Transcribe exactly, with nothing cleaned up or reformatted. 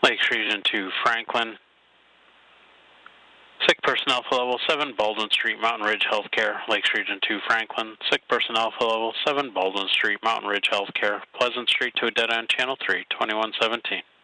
Lakes Region two, Franklin. Sick person Alpha Level seven, Baldwin Street, Mountain Ridge Healthcare. Lakes Region two, Franklin. Sick person Alpha Level seven, Baldwin Street, Mountain Ridge Healthcare. Pleasant Street to a dead end, Channel three, twenty-one seventeen.